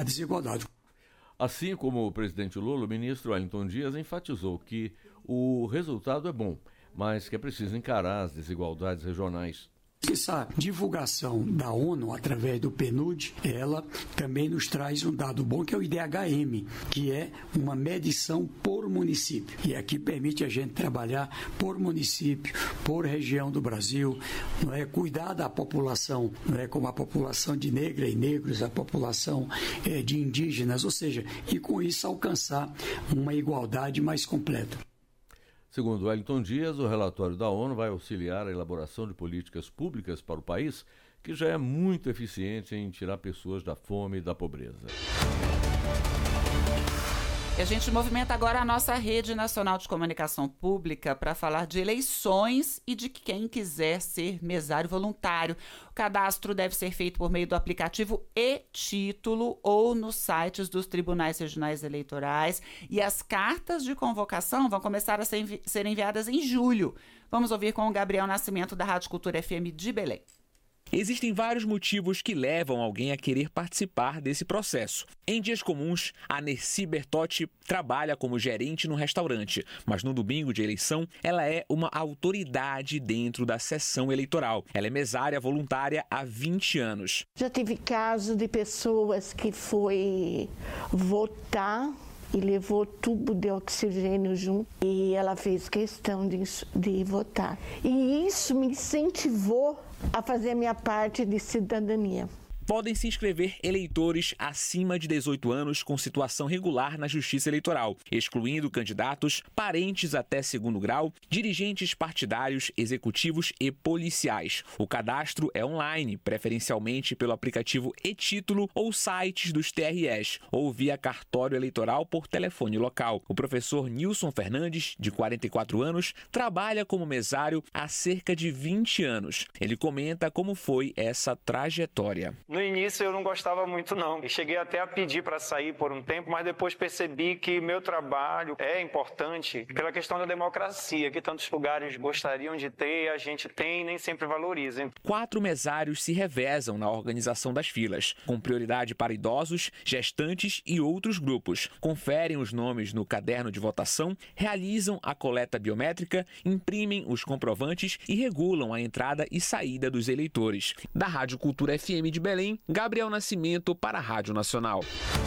desigualdade. Assim como o presidente Lula, o ministro Wellington Dias enfatizou que o resultado é bom, mas que é preciso encarar as desigualdades regionais. Essa divulgação da ONU através do PNUD, ela também nos traz um dado bom que é o IDHM, que é uma medição por município. E aqui permite a gente trabalhar por município, por região do Brasil, não é? Cuidar da população, não é? Como a população de negra e negros, a população de indígenas, ou seja, e com isso alcançar uma igualdade mais completa. Segundo Wellington Dias, o relatório da ONU vai auxiliar a elaboração de políticas públicas para o país, que já é muito eficiente em tirar pessoas da fome e da pobreza. E a gente movimenta agora a nossa rede nacional de comunicação pública para falar de eleições e de quem quiser ser mesário voluntário. O cadastro deve ser feito por meio do aplicativo e-Título ou nos sites dos tribunais regionais eleitorais. E as cartas de convocação vão começar a ser enviadas em julho. Vamos ouvir com o Gabriel Nascimento, da Rádio Cultura FM de Belém. Existem vários motivos que levam alguém a querer participar desse processo. Em dias comuns, a Nercy Bertotti trabalha como gerente no restaurante, mas no domingo de eleição, ela é uma autoridade dentro da sessão eleitoral. Ela é mesária voluntária há 20 anos. Já tive casos de pessoas que foi votar e levou tubo de oxigênio junto e ela fez questão de votar. E isso me incentivou a fazer a minha parte de cidadania. Podem se inscrever eleitores acima de 18 anos com situação regular na Justiça Eleitoral, excluindo candidatos, parentes até segundo grau, dirigentes partidários, executivos e policiais. O cadastro é online, preferencialmente pelo aplicativo e-Título ou sites dos TREs, ou via cartório eleitoral por telefone local. O professor Nilson Fernandes, de 44 anos, trabalha como mesário há cerca de 20 anos. Ele comenta como foi essa trajetória. No início eu não gostava muito não. Eu cheguei até a pedir para sair por um tempo, mas depois percebi que meu trabalho é importante pela questão da democracia, que tantos lugares gostariam de ter, a gente tem e nem sempre valoriza. 4 mesários se revezam na organização das filas, com prioridade para idosos, gestantes e outros grupos. Conferem os nomes no caderno de votação, realizam a coleta biométrica, imprimem os comprovantes e regulam a entrada e saída dos eleitores. Da Rádio Cultura FM de Belém, Gabriel Nascimento para a Rádio Nacional.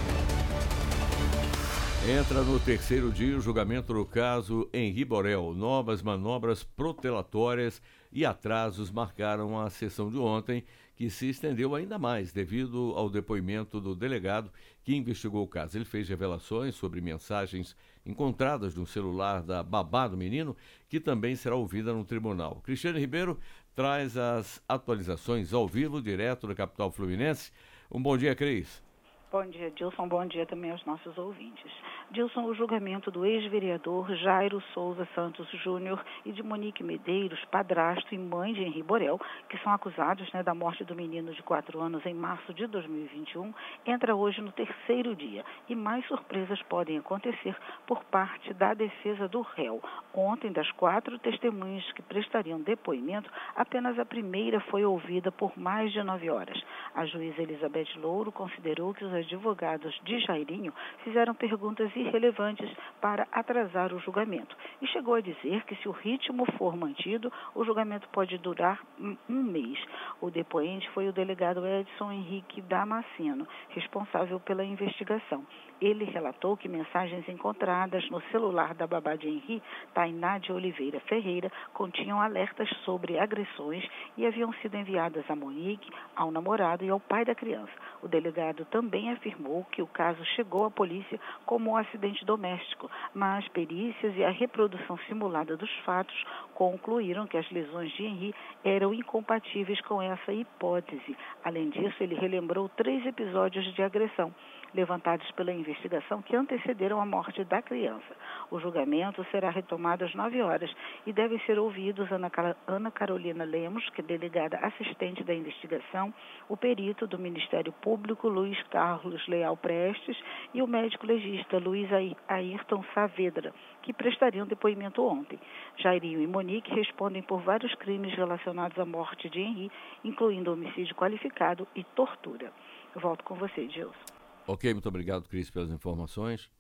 Entra no terceiro dia o julgamento do caso Henri Borel. Novas manobras protelatórias e atrasos marcaram a sessão de ontem, que se estendeu ainda mais devido ao depoimento do delegado que investigou o caso. Ele fez revelações sobre mensagens encontradas no celular da babá do menino, que também será ouvida no tribunal. Cristiane Ribeiro traz as atualizações ao vivo, direto da capital fluminense. Um bom dia, Cris. Bom dia, Dilson. Bom dia também aos nossos ouvintes. Dilson, o julgamento do ex-vereador Jairo Souza Santos Júnior e de Monique Medeiros, padrasto e mãe de Henri Borel, que são acusados da morte do menino de 4 anos em março de 2021, entra hoje no terceiro dia. E mais surpresas podem acontecer por parte da defesa do réu. Ontem, das 4 testemunhas que prestariam depoimento, apenas a primeira foi ouvida por mais de 9 horas. A juíza Elizabeth Louro considerou que os advogados de Jairinho fizeram perguntas irrelevantes para atrasar o julgamento e chegou a dizer que, se o ritmo for mantido, o julgamento pode durar um mês. O depoente foi o delegado Edson Henrique Damasceno, responsável pela investigação. Ele relatou que mensagens encontradas no celular da babá de Henri, Tainá de Oliveira Ferreira, continham alertas sobre agressões e haviam sido enviadas a Monique, ao namorado e ao pai da criança. O delegado também afirmou que o caso chegou à polícia como um acidente doméstico, mas perícias e a reprodução simulada dos fatos concluíram que as lesões de Henri eram incompatíveis com essa hipótese. Além disso, ele relembrou 3 episódios de agressão levantados pela investigação que antecederam a morte da criança. O julgamento será retomado às 9 horas e devem ser ouvidos Ana Carolina Lemos, que é delegada assistente da investigação, o perito do Ministério Público, Luiz Carlos Leal Prestes, e o médico legista, Luiz Ayrton Saavedra, que prestariam depoimento ontem. Jairinho e Monique respondem por vários crimes relacionados à morte de Henri, incluindo homicídio qualificado e tortura. Eu volto com você, Gilson. Ok, muito obrigado, Cris, pelas informações.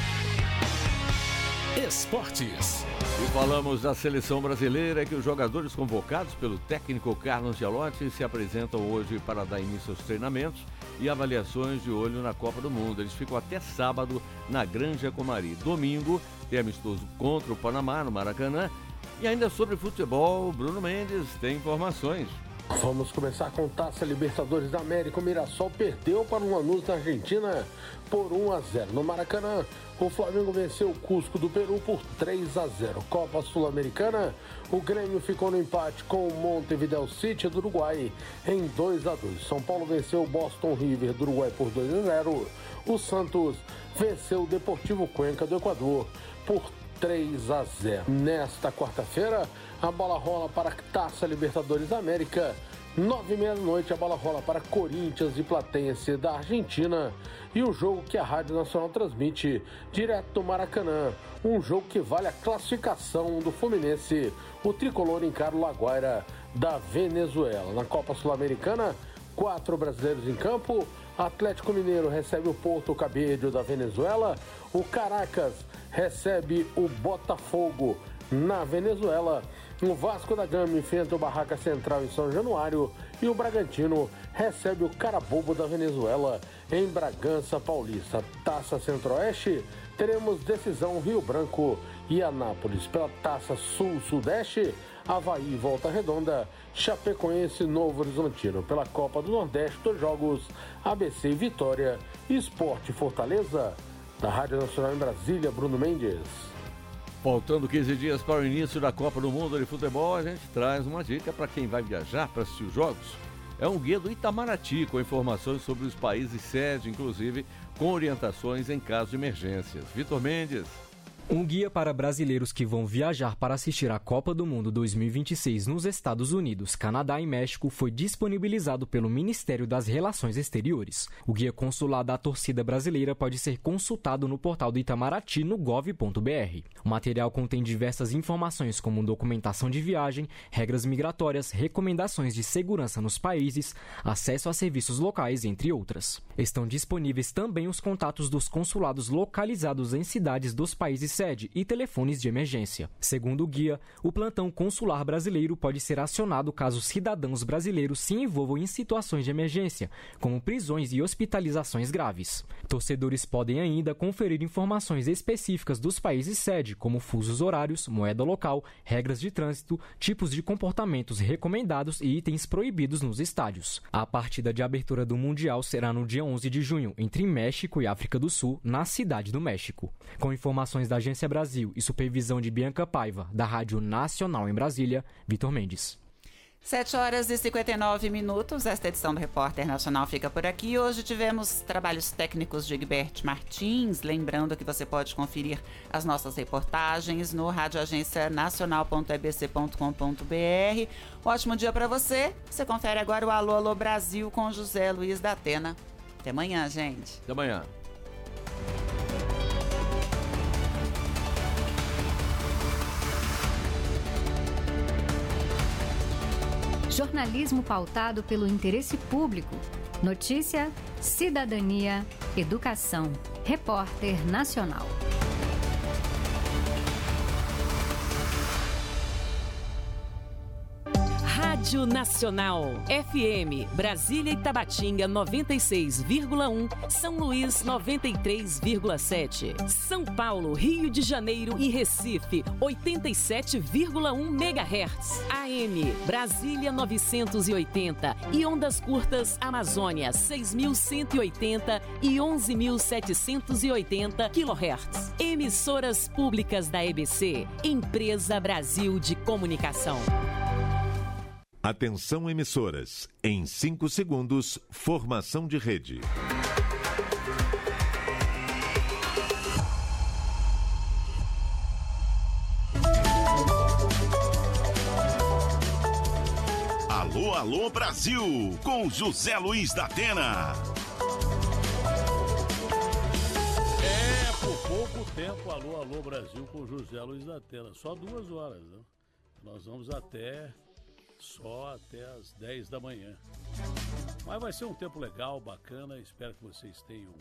Esportes. E falamos da seleção brasileira, que os jogadores convocados pelo técnico Carlo Ancelotti se apresentam hoje para dar início aos treinamentos e avaliações de olho na Copa do Mundo. Eles ficam até sábado na Granja Comari. Domingo tem amistoso contra o Panamá, no Maracanã. E ainda sobre futebol, Bruno Mendes tem informações. Vamos começar com Taça Libertadores da América. O Mirassol perdeu para o Lanús na Argentina por 1-0. No Maracanã, o Flamengo venceu o Cusco do Peru por 3-0. Copa Sul-Americana, o Grêmio ficou no empate com o Montevideo City do Uruguai em 2-2. São Paulo venceu o Boston River do Uruguai por 2-0. O Santos venceu o Deportivo Cuenca do Equador por 3-0. Nesta quarta-feira, a bola rola para a Taça Libertadores da América. 9h30 a bola rola para Corinthians e Platense da Argentina. E o jogo que a Rádio Nacional transmite direto do Maracanã. Um jogo que vale a classificação do Fluminense. O tricolor encara o Laguaira da Venezuela. Na Copa Sul-Americana, 4 brasileiros em campo. Atlético Mineiro recebe o Porto Cabello da Venezuela. O Caracas recebe o Botafogo na Venezuela. O Vasco da Gama enfrenta o Barraca Central em São Januário e o Bragantino recebe o Carabobo da Venezuela em Bragança Paulista. Taça Centro-Oeste, teremos decisão Rio Branco e Anápolis. Pela Taça Sul-Sudeste, Avaí, Volta Redonda, Chapecoense, Novo Horizontino. Pela Copa do Nordeste, 2 jogos, ABC e Vitória, Sport e Fortaleza. Da Rádio Nacional em Brasília, Bruno Mendes. Faltando 15 dias para o início da Copa do Mundo de Futebol, a gente traz uma dica para quem vai viajar para assistir os jogos. É um guia do Itamaraty, com informações sobre os países sede, inclusive com orientações em caso de emergências. Vitor Mendes. Um guia para brasileiros que vão viajar para assistir a Copa do Mundo 2026 nos Estados Unidos, Canadá e México foi disponibilizado pelo Ministério das Relações Exteriores. O guia consular da torcida brasileira pode ser consultado no portal do Itamaraty no gov.br. O material contém diversas informações como documentação de viagem, regras migratórias, recomendações de segurança nos países, acesso a serviços locais, entre outras. Estão disponíveis também os contatos dos consulados localizados em cidades dos países sede e telefones de emergência. Segundo o guia, o plantão consular brasileiro pode ser acionado caso cidadãos brasileiros se envolvam em situações de emergência, como prisões e hospitalizações graves. Torcedores podem ainda conferir informações específicas dos países sede, como fusos horários, moeda local, regras de trânsito, tipos de comportamentos recomendados e itens proibidos nos estádios. A partida de abertura do Mundial será no dia 11 de junho, entre México e África do Sul, na Cidade do México. Com informações da Agência Brasil e supervisão de Bianca Paiva, da Rádio Nacional em Brasília, Vitor Mendes. 7h59. Esta edição do Repórter Nacional fica por aqui. Hoje tivemos trabalhos técnicos de Egberto Martins. Lembrando que você pode conferir as nossas reportagens no radioagencianacional.ebc.com.br. Ótimo dia para você. Você confere agora o Alô, Alô Brasil com José Luiz da Atena. Até amanhã, gente. Até amanhã. Jornalismo pautado pelo interesse público. Notícia, cidadania, educação. Repórter Nacional. Rádio Nacional, FM, Brasília e Tabatinga 96,1, São Luís 93,7, São Paulo, Rio de Janeiro e Recife 87,1 MHz, AM, Brasília 980 e ondas curtas Amazônia 6.180 e 11.780 kHz. Emissoras públicas da EBC, Empresa Brasil de Comunicação. Atenção emissoras, em 5 segundos, formação de rede. Alô, alô Brasil, com José Luiz da Atena. Por pouco tempo, alô, alô Brasil com José Luiz da Atena. Só 2 horas, né? Nós vamos só até as 10 da manhã. Mas vai ser um tempo legal, bacana. Espero que vocês tenham